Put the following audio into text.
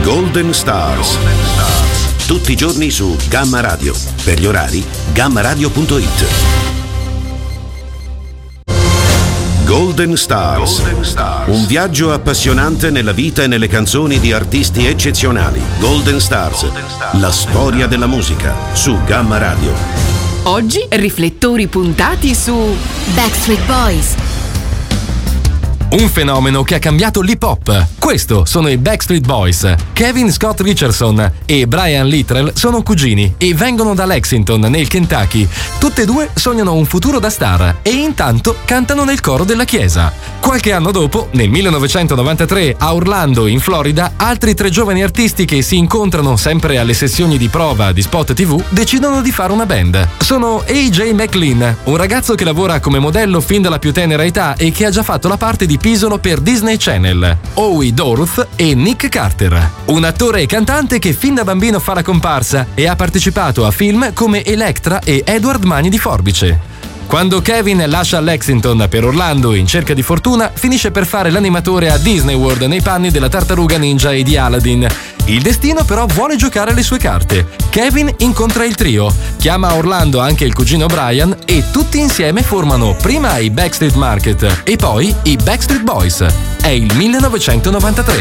Golden Stars. Tutti i giorni su Gamma Radio. Per gli orari, gammaradio.it. Golden Stars. Un viaggio appassionante nella vita e nelle canzoni di artisti eccezionali. Golden Stars. La storia della musica su Gamma Radio. Oggi riflettori puntati su Backstreet Boys. Un fenomeno che ha cambiato l'hip hop. Questo sono i Backstreet Boys. Kevin Scott Richardson e Brian Littrell sono cugini e vengono da Lexington, nel Kentucky. Tutte e due sognano un futuro da star e intanto cantano nel coro della chiesa. Qualche anno dopo, nel 1993, a Orlando, in Florida, altri 3 giovani artisti che si incontrano sempre alle sessioni di prova di spot TV decidono di fare una band. Sono AJ McLean, un ragazzo che lavora come modello fin dalla più tenera età e che ha già fatto la parte di Pisono per Disney Channel, Howie Dorough e Nick Carter, un attore e cantante che fin da bambino fa la comparsa e ha partecipato a film come Electra e Edward Mani di Forbice. Quando Kevin lascia Lexington per Orlando in cerca di fortuna, finisce per fare l'animatore a Disney World nei panni della tartaruga ninja e di Aladdin. Il destino però vuole giocare le sue carte. Kevin incontra il trio, chiama a Orlando anche il cugino Brian e tutti insieme formano prima i Backstreet Market e poi i Backstreet Boys. È il 1993.